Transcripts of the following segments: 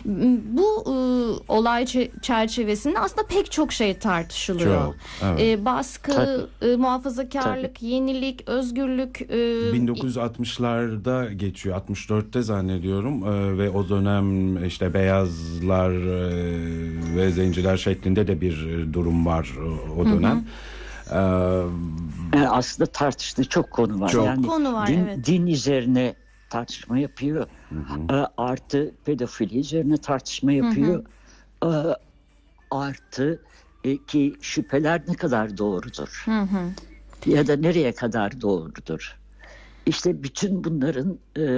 Bu olay çerçevesinde aslında pek çok şey tartışılıyor. Çok, evet. Baskı, muhafazakarlık, yenilik, özgürlük. 1960'larda geçiyor, 64'te zannediyorum ve o dönem işte beyazlar ve zenciler şeklinde de bir durum var o dönem. Aslında tartıştığı çok konu var. Çok yani konu var, evet. Din üzerine tartışma yapıyor. Artı pedofili üzerine tartışma yapıyor. Artı ki şüpheler ne kadar doğrudur? Ya da nereye kadar doğrudur? İşte bütün bunların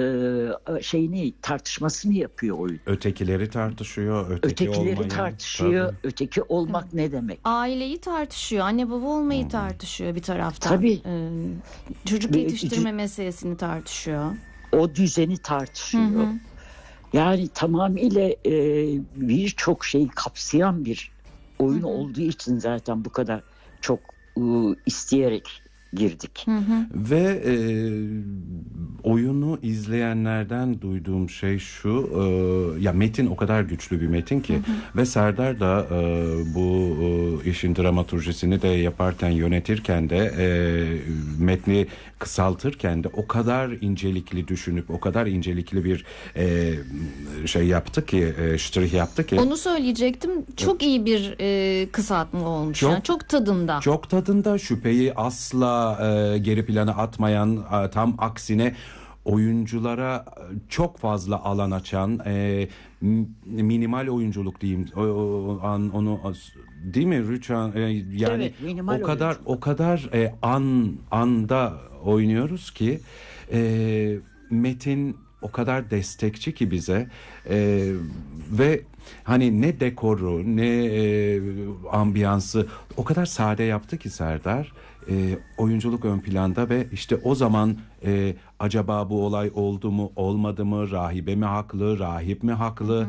tartışmasını yapıyor oyun. Ötekileri tartışıyor, Ötekileri tartışıyor. Tabii. Öteki olmak ne demek? Aileyi tartışıyor, anne baba olmayı tartışıyor bir taraftan. Tabii. Çocuk yetiştirme meselesini tartışıyor. O düzeni tartışıyor. Yani tamamıyla birçok şeyi kapsayan bir oyun olduğu için zaten bu kadar çok isteyerek girdik. Ve oyunu izleyenlerden duyduğum şey şu, ya metin o kadar güçlü bir metin ki ve Serdar da bu işin dramaturjisini de yaparken, yönetirken de metni kısaltırken de o kadar incelikli düşünüp o kadar incelikli bir şey yaptı ki, ştrih yaptı ki. Onu söyleyecektim. Çok iyi bir kısaltma olmuş. Çok tadında. Çok tadında, şüpheyi asla geri plana atmayan, tam aksine oyunculara çok fazla alan açan, minimal oyunculuk diyeyim, onu değil mi Rüçhan? Yani evet, o kadar anda oynuyoruz ki metin o kadar destekçi ki bize ve hani ne dekoru ne ambiyansı o kadar sade yaptı ki Serdar. Oyunculuk ön planda ve işte o zaman acaba bu olay oldu mu olmadı mı, rahibe mi haklı, rahip mi haklı,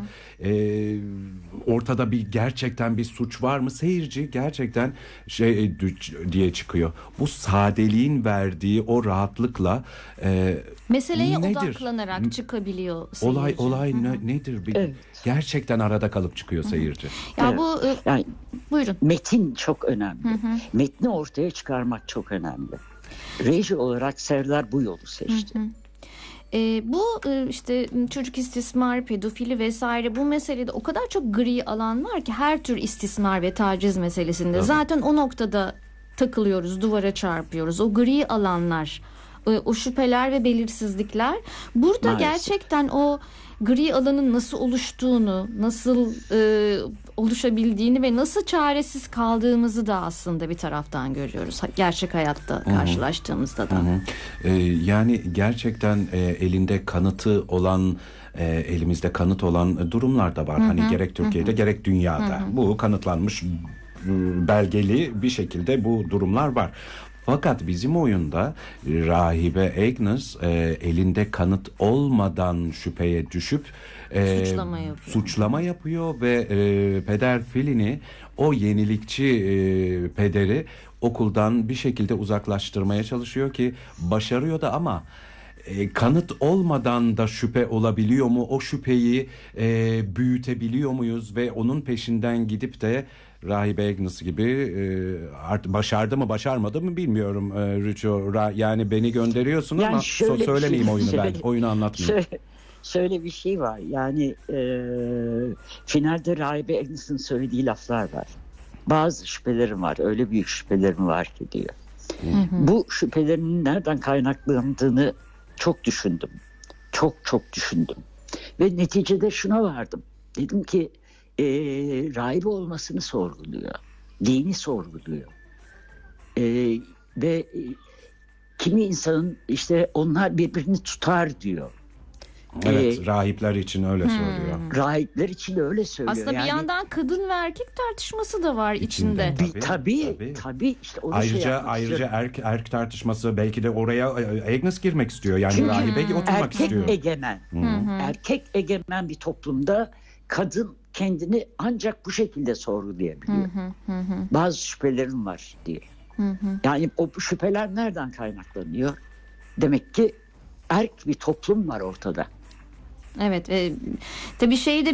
ortada gerçekten bir suç var mı, seyirci gerçekten diye çıkıyor. Bu sadeliğin verdiği o rahatlıkla meseleye odaklanarak çıkabiliyor seyirci. Olay nedir? Evet. Gerçekten arada kalıp çıkıyor seyirci. Ya bu yani buyurun. Metin çok önemli. Metni ortaya çıkarmak çok önemli. Reji olarak Serdar bu yolu seçti. Bu işte çocuk istismar, pedofili vesaire, bu meselede o kadar çok gri alan var ki her tür istismar ve taciz meselesinde. Tabii. Zaten o noktada takılıyoruz, duvara çarpıyoruz. O gri alanlar, o şüpheler ve belirsizlikler. Burada maalesef gerçekten o gri alanın nasıl oluştuğunu, nasıl oluşabildiğini ve nasıl çaresiz kaldığımızı da aslında bir taraftan görüyoruz. Gerçek hayatta karşılaştığımızda da. Yani gerçekten elinde kanıtı olan, elimizde kanıt olan durumlar da var. Hani gerek Türkiye'de gerek dünyada. Bu kanıtlanmış, belgeli bir şekilde bu durumlar var. Fakat bizim oyunda rahibe Agnes elinde kanıt olmadan şüpheye düşüp suçlama yapıyor ve peder Filin'i, o yenilikçi pederi okuldan bir şekilde uzaklaştırmaya çalışıyor ki başarıyor da, ama kanıt olmadan da şüphe olabiliyor mu? O şüpheyi büyütebiliyor muyuz ve onun peşinden gidip de rahibe Agnes gibi başardı mı başarmadı mı bilmiyorum Rüço. Yani beni gönderiyorsun yani ama söylemeyeyim oyunu ben. Oyunu anlatmayayım. Şöyle bir şey var. Yani finalde rahibe Agnes'in söylediği laflar var. Bazı şüphelerim var. Öyle büyük şüphelerim var ki diyor. Bu şüphelerinin nereden kaynaklandığını çok düşündüm. Çok düşündüm. Ve neticede şuna vardım. Dedim ki rahibe olmasını sorguluyor. Dini sorguluyor. Ve kimi insanın işte onlar birbirini tutar diyor. Evet, rahipler için öyle söylüyor. Rahipler için öyle söylüyor. Aslında bir yandan kadın ve erkek tartışması da var içinde. Tabii. İşte onu ayrıca erk tartışması, belki de oraya Agnes girmek istiyor. Yani rahibe oturmak istiyor. Erkek egemen bir toplumda kadın kendini ancak bu şekilde sorgulayabiliyor. Bazı şüphelerim var diye. Yani o şüpheler nereden kaynaklanıyor? Demek ki erk bir toplum var ortada. Evet, tabii şeyi de